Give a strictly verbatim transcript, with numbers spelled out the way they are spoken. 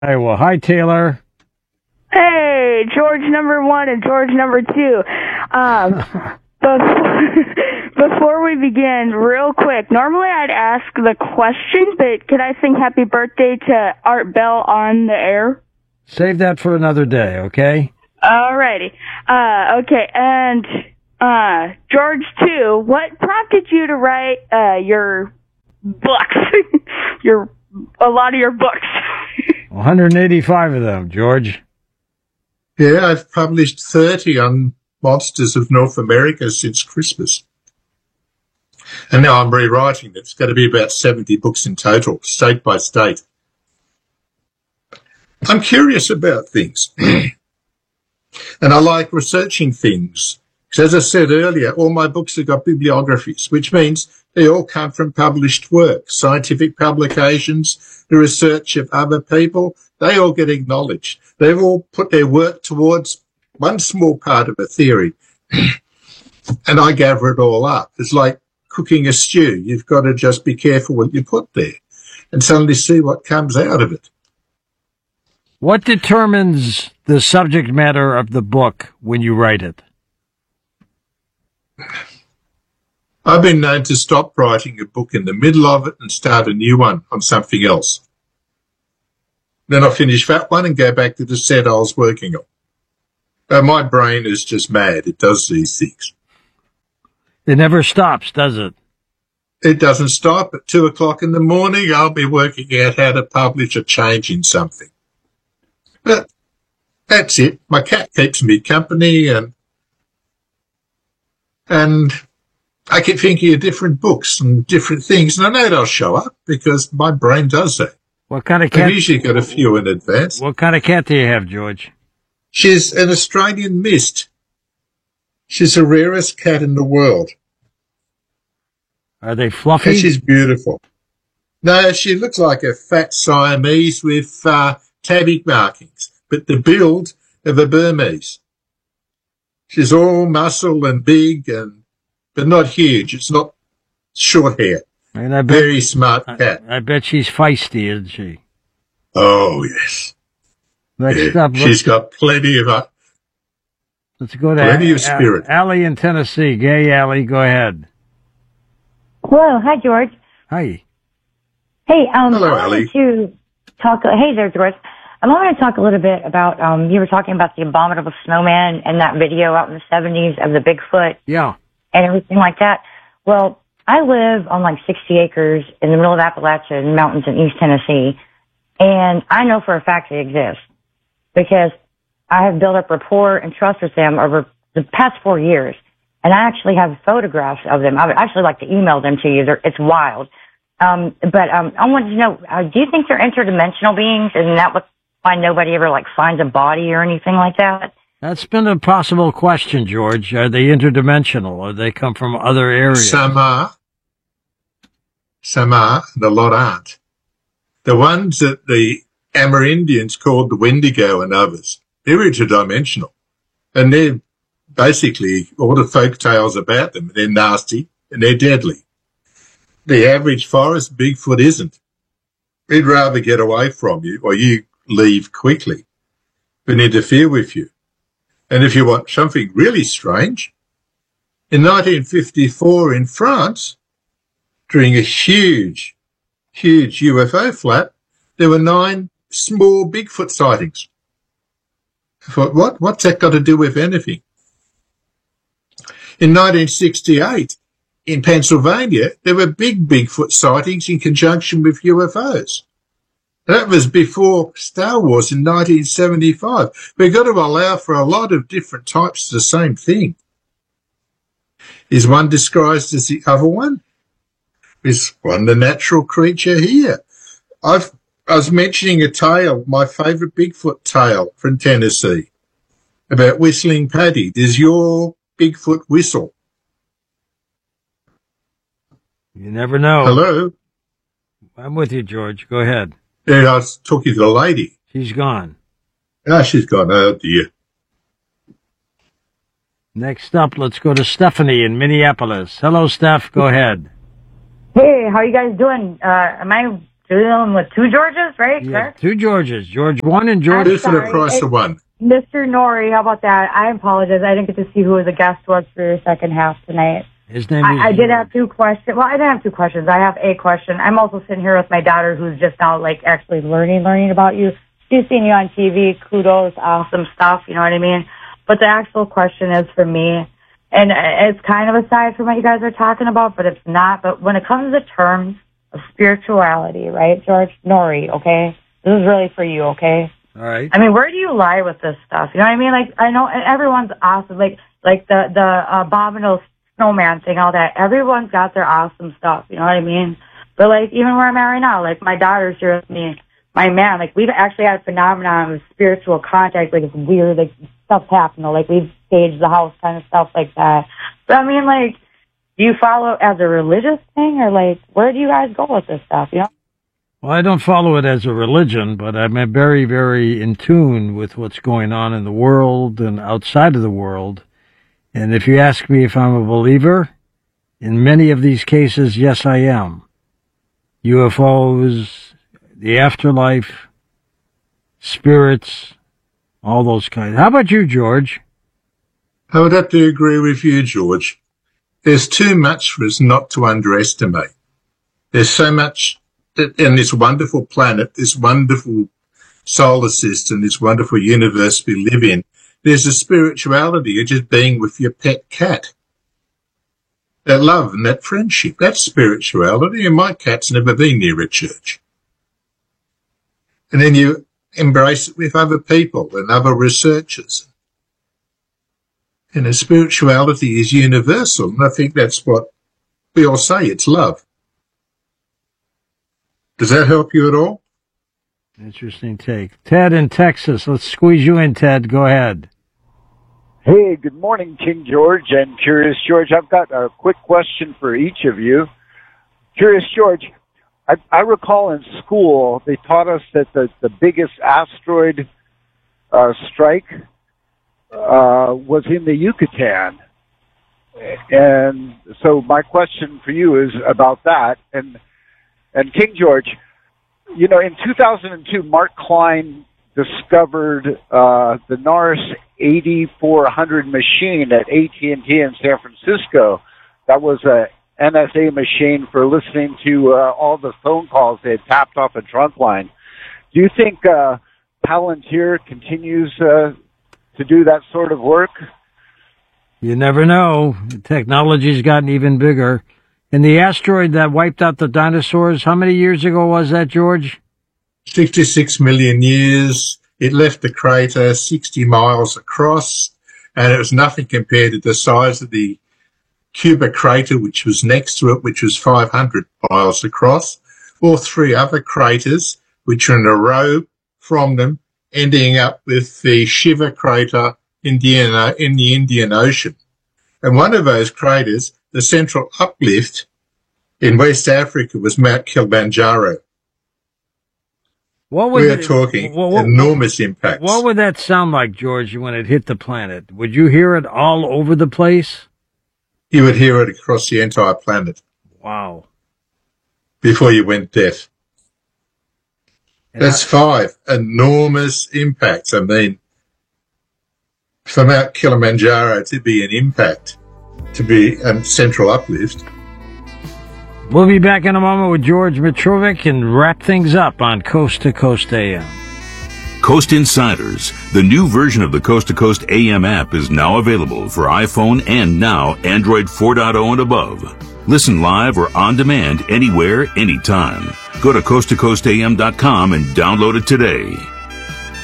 Hey, well, hi, Taylor. Hey, George number one and George number two. Um, before, before we begin, real quick, normally I'd ask the question, but could I sing happy birthday to Art Bell on the air? Save that for another day, okay? Alrighty. Uh, okay, and uh, George two, what prompted you to write uh, your books? your a lot of your books. one hundred eighty-five of them, George. Yeah, I've published thirty on Monsters of North America since Christmas. And now I'm rewriting it. It's going to be about seventy books in total, state by state. I'm curious about things. And I like researching things. Because as I said earlier, all my books have got bibliographies, which means they all come from published work, scientific publications, the research of other people. They all get acknowledged. They've all put their work towards one small part of a theory. And I gather it all up. It's like cooking a stew. You've got to just be careful what you put there and suddenly see what comes out of it. What determines the subject matter of the book when you write it? I've been known to stop writing a book in the middle of it and start a new one on something else. Then I finish that one and go back to the set I was working on. Uh, my brain is just mad. It does these things. It never stops, does it? It doesn't stop. At two o'clock in the morning, I'll be working out how to publish a change in something. But that's it. My cat keeps me company, and and I keep thinking of different books and different things, and I know they'll show up because my brain does that. What kind of cat? I've usually got a few in advance. What kind of cat do you have, George? She's an Australian mist. She's the rarest cat in the world. Are they fluffy? And she's beautiful. No, she looks like a fat Siamese with uh, tabby markings, but the build of a Burmese. She's all muscle and big, and but not huge. It's not short hair. And I bet, Very smart cat. I, I bet she's feisty, isn't she? Oh, yes. Next Yeah, up, she's got plenty of uh, let's go to plenty A- of spirit. A- Allie in Tennessee. Gay Allie, go ahead. Hello. Hi, George. Hi. Hey, um, Hello, I wanted Allie. to talk, hey there, George. I wanted to talk a little bit about, um, you were talking about the abominable snowman and that video out in the seventies of the Bigfoot Yeah. and everything like that. Well, I live on like sixty acres in the middle of Appalachian Mountains in East Tennessee, and I know for a fact they exist because I have built up rapport and trust with them over the past four years. And I actually have photographs of them. I would actually like to email them to you. They're, it's wild. Um, but um, I wanted to know, uh, do you think they're interdimensional beings? Isn't that what, why nobody ever like finds a body or anything like that? That's been a possible question, George. Are they interdimensional, or they come from other areas? Some are. Some are, and a lot aren't. The ones that the Amerindians called the Wendigo and others, they're interdimensional. And they're basically all the folk tales about them. They're nasty and they're deadly. The average forest Bigfoot isn't. He'd rather get away from you or you leave quickly than interfere with you. And if you want something really strange, in nineteen fifty-four in France, during a huge, huge U F O flap, there were nine small Bigfoot sightings. I thought, what? What's that got to do with anything? In nineteen sixty-eight, in Pennsylvania, there were big Bigfoot sightings in conjunction with U F Os. That was before Star Wars in nineteen seventy-five. We've got to allow for a lot of different types of the same thing. Is one disguised as the other one? Is one the natural creature here? I've, I was mentioning a tale, my favourite Bigfoot tale from Tennessee, about Whistling Paddy. Does your Bigfoot whistle? You never know. Hello? I'm with you, George. Go ahead. Yeah, I was talking to the lady. She's gone. Ah, she's gone. Oh, dear. Next up, let's go to Stephanie in Minneapolis. Hello, Steph. Go ahead. Hey, how are you guys doing? Uh, am I We're dealing with two Georges, right? Yeah, Correct? two Georges. George one and George Two for the sorry. price It- of one. Mister Nori, how about that? I apologize. I didn't get to see who the guest was for your second half tonight. His name is I, I did have two questions. Well, I didn't have two questions. I have a question. I'm also sitting here with my daughter who's just now, like, actually learning, learning about you. She's seen you on T V. Kudos. Awesome stuff. You know what I mean? But the actual question is for me, and it's kind of aside from what you guys are talking about, but it's not. But when it comes to terms of spirituality, right, George? Nori, okay? This is really for you, okay? All right. I mean, where do you lie with this stuff? You know what I mean? Like, I know everyone's awesome. Like, like the, the abominable snowman thing, all that. Everyone's got their awesome stuff. You know what I mean? But, like, even where I'm at right now, like, my daughter's here with me. My man, like, we've actually had a phenomenon of spiritual contact. Like, it's weird. Like, stuff happened. Like, we've staged the house kind of stuff like that. But, I mean, like, do you follow it as a religious thing? Or, like, where do you guys go with this stuff, you know? Well, I don't follow it as a religion, but I'm very, very in tune with what's going on in the world and outside of the world. And if you ask me if I'm a believer, in many of these cases, yes, I am. U F Os, the afterlife, spirits, all those kinds. How about you, George? I would have to agree with you, George. There's too much for us not to underestimate. There's so much in this wonderful planet, this wonderful solar system, this wonderful universe we live in. There's a spirituality of just being with your pet cat. That love and that friendship, that's spirituality, and my cat's never been near a church. And then you embrace it with other people and other researchers. And the spirituality is universal, and I think that's what we all say, it's love. Does that help you at all? Interesting take. Ted in Texas. Let's squeeze you in, Ted. Go ahead. Hey, good morning, King George and Curious George. I've got a quick question for each of you. Curious George, I, I recall in school they taught us that the, the biggest asteroid uh, strike uh, was in the Yucatan. And so my question for you is about that. And And King George, you know, in two thousand two, Mark Klein discovered uh, the Nars eighty-four hundred machine at A T and T in San Francisco. That was a N S A machine for listening to uh, all the phone calls they had tapped off a trunk line. Do you think uh, Palantir continues uh, to do that sort of work? You never know. The technology's gotten even bigger. And the asteroid that wiped out the dinosaurs, how many years ago was that, George? sixty-six million years. It left the crater sixty miles across, and it was nothing compared to the size of the Cuba crater, which was next to it, which was five hundred miles across, or three other craters, which are in a row from them, ending up with the Shiva crater in the, in the Indian Ocean. And one of those craters, the central uplift in West Africa, was Mount Kilimanjaro. What would we are it, talking what, what, enormous impacts. What would that sound like, George, when it hit the planet? Would you hear it all over the place? You would hear it across the entire planet. Wow. Before you went deaf. And That's I, five enormous impacts. I mean, for Mount Kilimanjaro to be an impact, to be a central uplift. We'll be back in a moment with George Mitrovic and wrap things up on Coast to Coast A M. Coast Insiders, the new version of the Coast to Coast A M app, is now available for iPhone and now Android four point oh and above. Listen live or on demand anywhere, anytime. Go to coast to coast a m dot com and download it today.